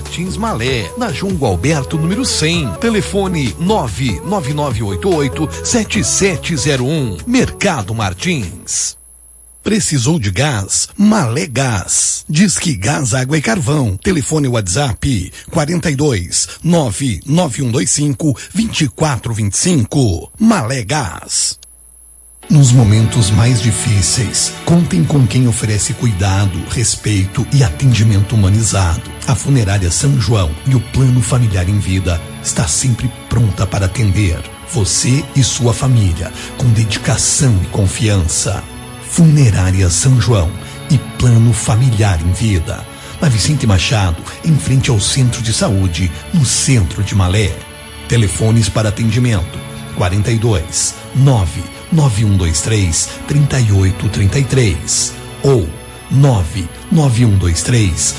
Martins Malé, na João Gualberto, número 100. Telefone 99988-7701. Mercado Martins. Precisou de gás? Malé Gás. Disque Gás, Água e Carvão. Telefone WhatsApp 42 99125 2425. Malé Gás. Nos momentos mais difíceis, contem com quem oferece cuidado, respeito e atendimento humanizado. A Funerária São João e o Plano Familiar em Vida está sempre pronta para atender você e sua família com dedicação e confiança. Funerária São João e Plano Familiar em Vida. Na Vicente Machado, em frente ao Centro de Saúde, no centro de Malé. Telefones para atendimento 42 99123 3833 ou 99123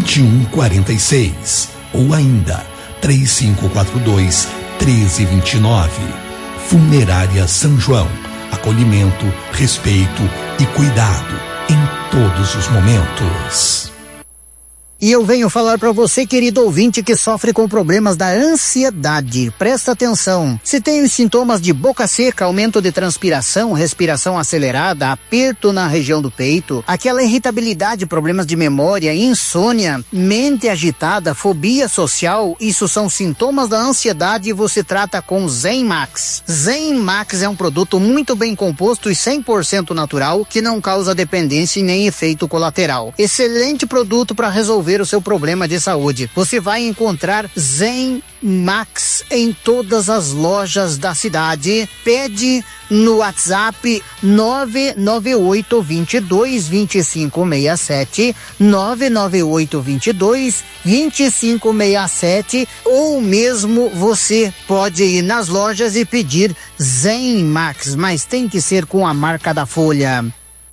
2146 ou ainda 3542 1329. Funerária São João. Acolhimento, respeito e cuidado em todos os momentos. E eu venho falar para você, querido ouvinte, que sofre com problemas da ansiedade. Presta atenção. Se tem os sintomas de boca seca, aumento de transpiração, respiração acelerada, aperto na região do peito, aquela irritabilidade, problemas de memória, insônia, mente agitada, fobia social, isso são sintomas da ansiedade e você trata com Zen Max. Zen Max é um produto muito bem composto e 100% natural que não causa dependência e nem efeito colateral. Excelente produto para resolver o seu problema de saúde. Você vai encontrar Zen Max em todas as lojas da cidade. Pede no WhatsApp 998222567, 998222567, ou mesmo você pode ir nas lojas e pedir Zen Max, mas tem que ser com a marca da Folha.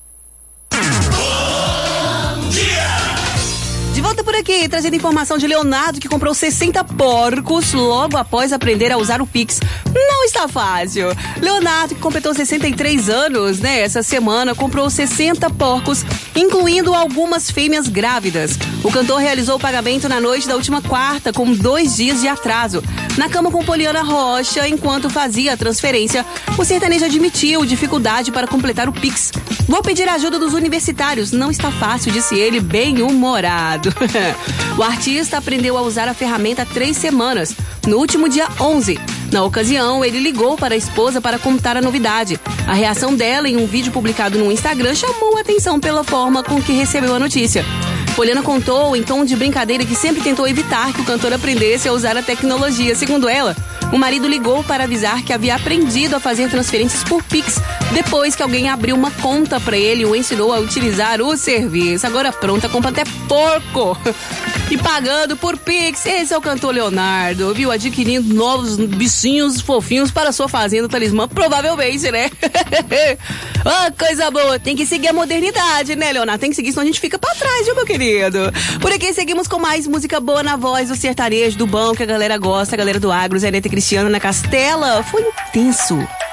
De volta por aqui, trazendo informação de Leonardo, que comprou 60 porcos logo após aprender a usar o Pix. Não está fácil. Leonardo, que completou 63 anos, essa semana, comprou 60 porcos, incluindo algumas fêmeas grávidas. O cantor realizou o pagamento na noite da última quarta, com 2 dias de atraso. Na cama com Poliana Rocha, enquanto fazia a transferência, o sertanejo admitiu dificuldade para completar o Pix. Vou pedir a ajuda dos universitários. Não está fácil, disse ele, bem-humorado. O artista aprendeu a usar a ferramenta há 3 semanas, no último dia 11. Na ocasião, ele ligou para a esposa para contar a novidade. A reação dela em um vídeo publicado no Instagram chamou a atenção pela forma com que recebeu a notícia. Poliana contou, em tom de brincadeira, que sempre tentou evitar que o cantor aprendesse a usar a tecnologia. Segundo ela, o marido ligou para avisar que havia aprendido a fazer transferências por Pix depois que alguém abriu uma conta para ele e o ensinou a utilizar o serviço. Agora pronto, compra até porco e pagando por Pix. Esse é o cantor Leonardo, viu? Adquirindo novos bichinhos fofinhos para sua fazenda talismã, provavelmente, né? Coisa boa. Tem que seguir a modernidade, né, Leonardo? Tem que seguir, senão a gente fica pra trás, viu, meu querido? Por aqui seguimos com mais música boa na voz do sertanejo, do bom, que a galera gosta, a galera do agro, Zé Neto e Cristiano na Castela. Foi intenso.